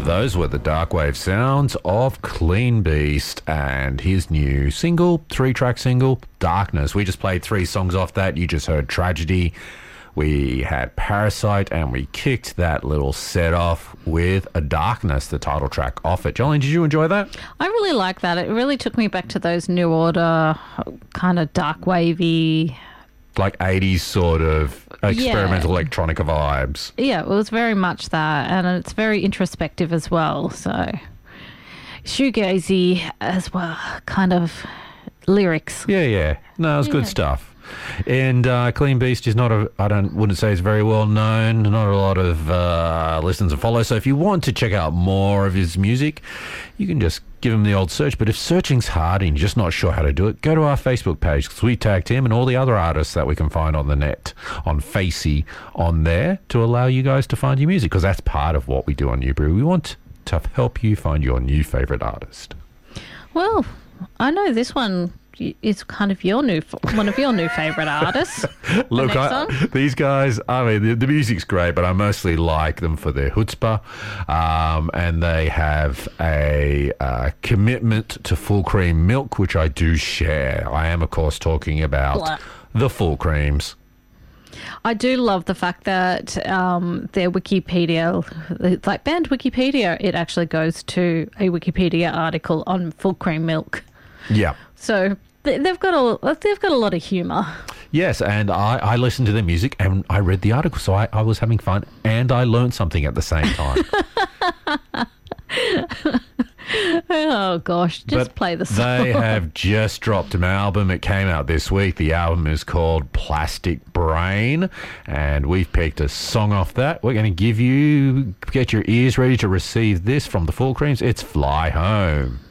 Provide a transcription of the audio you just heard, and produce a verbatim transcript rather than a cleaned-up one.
Those were the Darkwave sounds of Clean Beast and his new single, three-track single, Darkness. We just played three songs off that. You just heard Tragedy. We had Parasite, and we kicked that little set off with a Darkness, the title track off it. Jolene, did you enjoy that? I really like that. It really took me back to those New Order kind of dark wavy, like eighties sort of experimental yeah. electronica vibes. Yeah, it was very much that, and it's very introspective as well. So shoegazy as well, kind of lyrics. Yeah, yeah. No, it was yeah. good stuff. And uh, Clean Beast is not a, I don't, wouldn't say it's very well known, not a lot of uh, listens and follows. So if you want to check out more of his music, you can just give him the old search. But if searching's hard and you're just not sure how to do it, go to our Facebook page, because we tagged him and all the other artists that we can find on the net, on Facey, on there, to allow you guys to find your music, because that's part of what we do on Newbury. We want to help you find your new favourite artist. Well, I know this one is kind of your new, one of your new favourite artists. Look, I, these guys, I mean, the, the music's great, but I mostly like them for their chutzpah, um, and they have a uh, commitment to full cream milk, which I do share. I am, of course, talking about Blah. the Full Creams. I do love the fact that um, their Wikipedia, like band Wikipedia, it actually goes to a Wikipedia article on full cream milk. Yeah. So they've got a they've got a lot of humour. Yes, and I, I listened to their music and I read the article, so I, I was having fun and I learned something at the same time. Oh gosh, just but play the song. They have just dropped an album. It came out this week. The album is called Plastic Brain, and we've picked a song off that. We're going to give you, get your ears ready to receive this from the Full Creams. It's Fly Home.